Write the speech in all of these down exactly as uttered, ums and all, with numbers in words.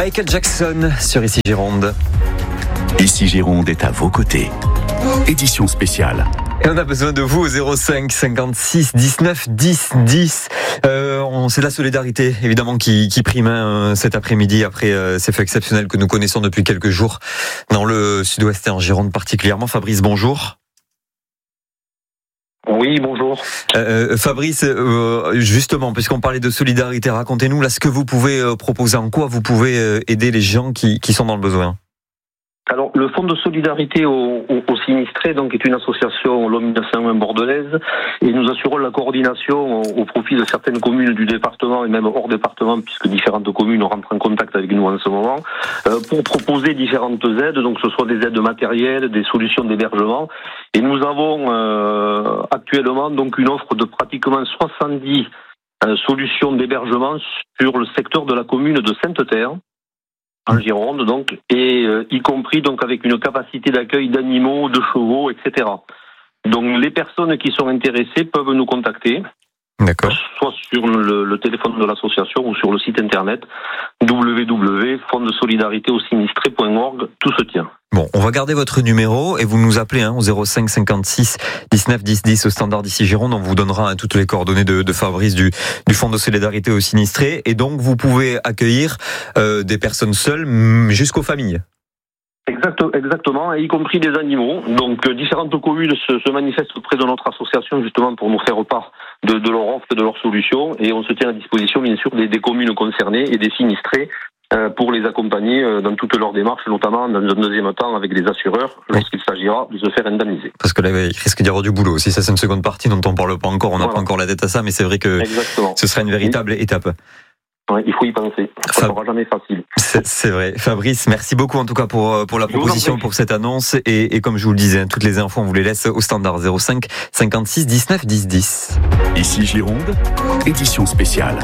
Michael Jackson sur Ici Gironde. Ici Gironde est à vos côtés. Édition spéciale. Et on a besoin de vous au zéro cinq cinquante-six dix-neuf dix dix. Euh, on, c'est la solidarité évidemment qui, qui prime hein, cet après-midi après euh, ces faits exceptionnels que nous connaissons depuis quelques jours dans le sud-ouest et en Gironde particulièrement. Fabrice, bonjour. Oui, bonjour. Euh, Fabrice, euh, justement, puisqu'on parlait de solidarité, racontez-nous là ce que vous pouvez euh, proposer, en quoi vous pouvez euh, aider les gens qui, qui sont dans le besoin. Alors, le Fonds de solidarité aux, aux, aux sinistrés donc, est une association loi mille neuf cent un bordelaise et nous assurons la coordination au, au profit de certaines communes du département et même hors département puisque différentes communes rentrent en contact avec nous en ce moment euh, pour proposer différentes aides, donc ce soit des aides matérielles, des solutions d'hébergement. Et nous avons euh, actuellement donc une offre de pratiquement soixante-dix euh, solutions d'hébergement sur le secteur de la commune de Sainte-Terre, en Gironde, donc, et euh, y compris donc avec une capacité d'accueil d'animaux, de chevaux, et cetera. Donc les personnes qui sont intéressées peuvent nous contacter, D'accord. soit sur le, le téléphone de l'association ou sur le site internet w w w point fonds de solidarité aux sinistrés point org. Tout se tient. Bon, on va garder votre numéro et vous nous appelez hein, au zéro cinq cinquante-six dix-neuf dix dix au standard d'Ici Gironde. On vous donnera hein, toutes les coordonnées de, de Fabrice du, du Fonds de solidarité aux sinistrés. Et donc, vous pouvez accueillir euh, des personnes seules jusqu'aux familles. Exact, exactement, y compris des animaux. Donc, euh, différentes communes se, se manifestent auprès de notre association justement pour nous faire part de, de leur offre et de leurs solutions. Et on se tient à disposition, bien sûr, des, des communes concernées et des sinistrés euh, pour les accompagner euh, dans toutes leurs démarches, notamment dans un deuxième temps avec les assureurs lorsqu'il s'agira de se faire indemniser. Parce que là, il risque d'y avoir du boulot. Si ça, c'est une seconde partie dont on parle pas encore, on n'a voilà. pas encore la tête à ça, mais c'est vrai que Exactement. Ce sera une véritable oui. étape. Ouais, il faut y penser. Ça ne sera jamais facile. C'est, c'est vrai. Fabrice, merci beaucoup en tout cas pour, pour la proposition, pour cette annonce. Et, et comme je vous le disais, toutes les infos, on vous les laisse au standard zéro cinq cinquante-six dix-neuf dix dix. Ici Gironde, édition spéciale.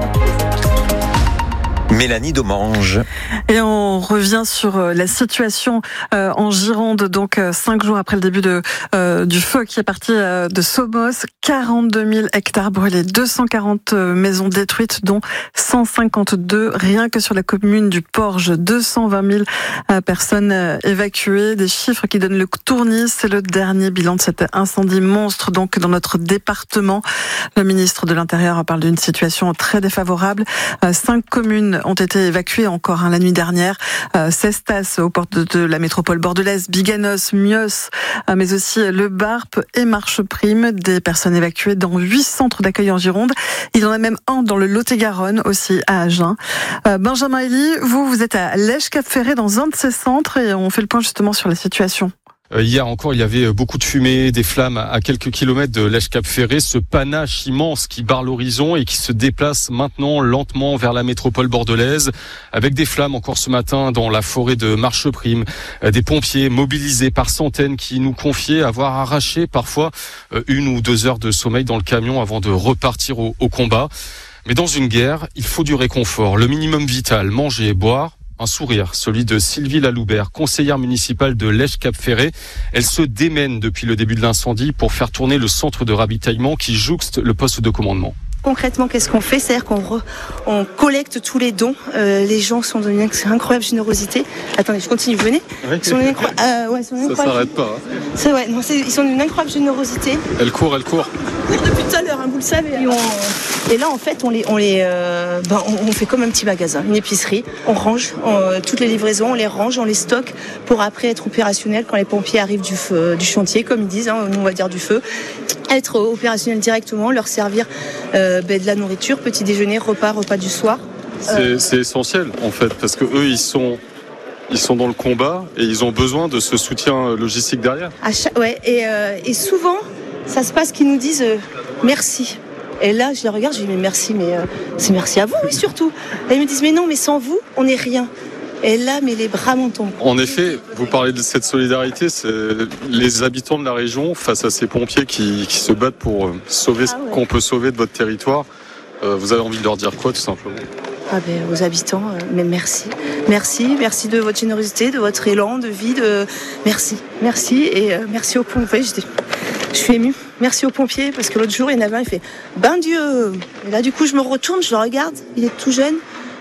Mélanie Domange. Et on revient sur la situation euh, en Gironde, donc euh, cinq jours après le début de, euh, du feu qui est parti euh, de Somos. quarante-deux mille hectares brûlés, deux cent quarante maisons détruites, dont cent cinquante-deux rien que sur la commune du Porge. deux cent vingt mille euh, personnes euh, évacuées. Des chiffres qui donnent le tournis. C'est le dernier bilan de cet incendie monstre donc dans notre département. Le ministre de l'Intérieur parle d'une situation très défavorable. Euh, cinq communes ont été évacués encore hein, la nuit dernière. Euh, Cestas aux portes de, de la métropole bordelaise, Biganos, Mios, euh, mais aussi Le Barp et Marcheprime, des personnes évacuées dans huit centres d'accueil en Gironde. Il y en a même un dans le Lot-et-Garonne, aussi à Agen. Euh, Benjamin Elie, vous, vous êtes à Lège-Cap-Ferré dans un de ces centres et on fait le point justement sur la situation. Hier encore, il y avait beaucoup de fumée, des flammes à quelques kilomètres de Lège-Cap-Ferré, ce panache immense qui barre l'horizon et qui se déplace maintenant lentement vers la métropole bordelaise, avec des flammes encore ce matin dans la forêt de Marcheprime, des pompiers mobilisés par centaines qui nous confiaient avoir arraché parfois une ou deux heures de sommeil dans le camion avant de repartir au, au combat. Mais dans une guerre, il faut du réconfort, le minimum vital, manger et boire. Un sourire, celui de Sylvie Laloubert, conseillère municipale de Lège-Cap-Ferré. Elle se démène depuis le début de l'incendie pour faire tourner le centre de ravitaillement qui jouxte le poste de commandement. Concrètement, qu'est-ce qu'on fait? C'est-à-dire qu'on re, on collecte tous les dons. Euh, les gens sont d'une incroyable générosité. Attendez, je continue, venez. Oui. Ils sont d'une incro... euh, ouais, sont Ça s'arrête pas. Hein. C'est ouais, non, c'est, ils sont d'une incroyable générosité. Elle court, elle court. Ils courent depuis tout à l'heure, hein, vous le savez. Et, on... Et là, en fait, on les, on les, euh, ben, on, on fait comme un petit magasin, une épicerie. On range on, toutes les livraisons, on les range, on les stocke pour après être opérationnel quand les pompiers arrivent du feu, du chantier, comme ils disent. Hein, nous, on va dire du feu. Être opérationnel directement, leur servir euh, ben, de la nourriture, petit déjeuner, repas, repas du soir. C'est, euh... c'est essentiel en fait, parce que eux ils sont, ils sont dans le combat et ils ont besoin de ce soutien logistique derrière. À chaque... Ouais, et, euh, et souvent, ça se passe qu'ils nous disent euh, merci. Et là, je les regarde, je dis mais merci, mais euh, c'est merci à vous, oui, surtout. Et ils me disent mais non, mais sans vous, on n'est rien. Et là, mais les bras m'en tombent. En effet, vous parlez de cette solidarité, c'est les habitants de la région face à ces pompiers qui, qui se battent pour sauver ah ouais. ce qu'on peut sauver de votre territoire. Euh, vous avez envie de leur dire quoi, tout simplement? Ah ben, aux habitants, euh, mais merci. Merci, merci de votre générosité, de votre élan, de vie, de... Merci, merci, et euh, merci aux pompiers. J'étais... Je suis émue. Merci aux pompiers, parce que l'autre jour, il y en avait un, il fait « Ben Dieu !» Et là, du coup, je me retourne, je le regarde, il est tout jeune.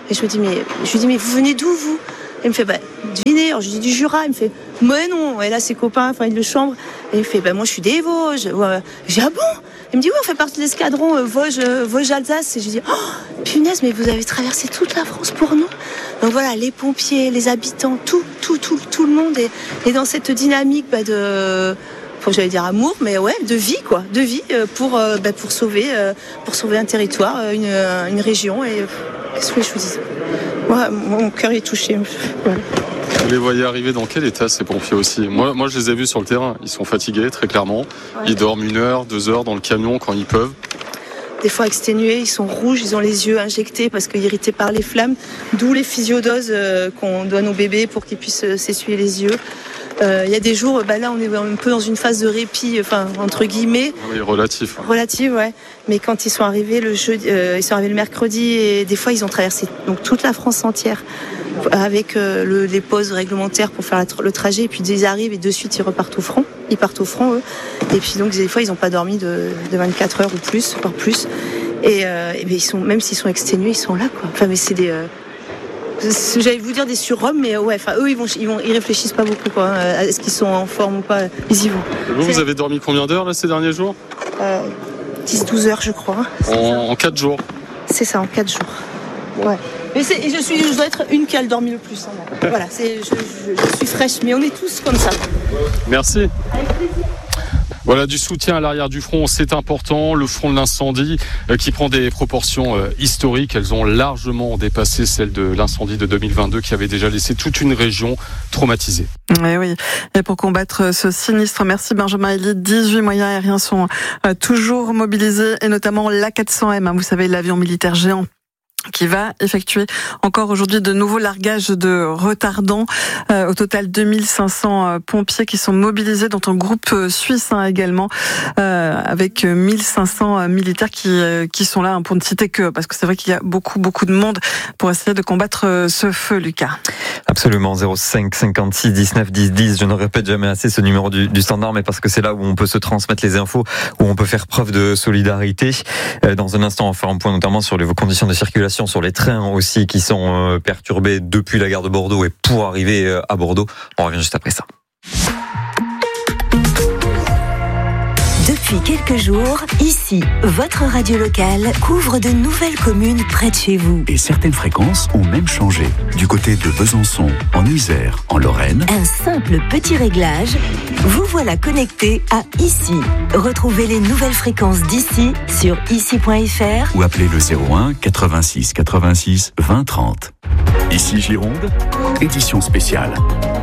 Et je me dis, mais, je lui dis, mais vous venez d'où, vous? Il me fait, bah, devinez. Alors, je lui dis, du Jura. Il me fait, mais non. Et là, ses copains, enfin, il le chambre. Et il me fait, bah, moi, je suis des Vosges. Ouais. J'ai dit, ah bon? Il me dit, oui, on fait partie de l'escadron euh, Vosges, euh, Vosges-Alsace. Et je lui dis, oh, punaise, mais vous avez traversé toute la France pour nous. Donc voilà, les pompiers, les habitants, tout, tout, tout, tout le monde est, est dans cette dynamique bah, de, faut que j'allais dire amour, mais ouais, de vie, quoi, de vie pour, euh, bah, pour sauver, euh, pour sauver un territoire, une, une région. Et qu'est-ce que je vous dis? Ouais, mon cœur est touché. Ouais. Vous les voyez arriver dans quel état, ces pompiers aussi? Moi, moi, je les ai vus sur le terrain. Ils sont fatigués, très clairement. Ouais. Ils dorment une heure, deux heures dans le camion quand ils peuvent. Des fois exténués, ils sont rouges, ils ont les yeux injectés parce qu'irrités par les flammes. D'où les physiodoses euh, qu'on donne aux bébés pour qu'ils puissent euh, s'essuyer les yeux. Il euh, y a des jours, bah là, on est un peu dans une phase de répit, enfin entre guillemets. Oui, relatif. Relative, ouais. Mais quand ils sont arrivés le jeudi, euh, ils sont arrivés le mercredi et des fois ils ont traversé donc toute la France entière avec euh, le, les pauses réglementaires pour faire la, le trajet. Et puis ils arrivent et de suite ils repartent au front. Ils partent au front, eux. Et puis donc des fois ils n'ont pas dormi de, de vingt-quatre heures ou plus, voire plus. Et, euh, et ben, ils sont, même s'ils sont exténués, ils sont là, quoi. Enfin, mais c'est des euh, j'allais vous dire des surhommes, mais ouais, enfin eux ils vont, ils vont, ils réfléchissent pas beaucoup, quoi. Hein, est-ce qu'ils sont en forme ou pas? Ils y vont. Vous, vous avez dormi combien d'heures là ces derniers jours? euh, dix douze heures, je crois. En, en quatre jours. C'est ça, en quatre jours. Bon. Ouais. Mais c'est, je suis, je dois être une qui a dormi le plus. Hein, voilà, c'est, je, je, je suis fraîche, mais on est tous comme ça. Merci. Avec plaisir. Voilà, du soutien à l'arrière du front, c'est important. Le front de l'incendie euh, qui prend des proportions euh, historiques. Elles ont largement dépassé celles de l'incendie de deux mille vingt-deux qui avait déjà laissé toute une région traumatisée. Et oui, et pour combattre ce sinistre, merci Benjamin Elie, dix-huit moyens aériens sont euh, toujours mobilisés et notamment l'A quatre cents M, hein, vous savez, l'avion militaire géant qui va effectuer encore aujourd'hui de nouveaux largages de retardants. Euh, au total, deux mille cinq cents euh, pompiers qui sont mobilisés, dont un groupe euh, suisse hein, également, euh, avec mille cinq cents euh, militaires qui euh, qui sont là, hein, pour ne citer que, parce que c'est vrai qu'il y a beaucoup, beaucoup de monde pour essayer de combattre euh, ce feu, Lucas. Absolument, zéro cinq cinquante-six dix-neuf dix dix. Je ne répète jamais assez ce numéro du, du standard, mais parce que c'est là où on peut se transmettre les infos, où on peut faire preuve de solidarité. Euh, dans un instant, on va faire un point notamment sur les conditions de circulation, sur les trains aussi qui sont perturbés depuis la gare de Bordeaux et pour arriver à Bordeaux. On revient juste après ça. Depuis quelques jours, ici, votre radio locale couvre de nouvelles communes près de chez vous. Et certaines fréquences ont même changé. Du côté de Besançon, en Isère, en Lorraine. Un simple petit réglage, vous voilà connecté à Ici. Retrouvez les nouvelles fréquences d'ici sur ici point f r ou appelez le zéro un quatre-vingt-six quatre-vingt-six vingt trente. Ici Gironde, édition spéciale.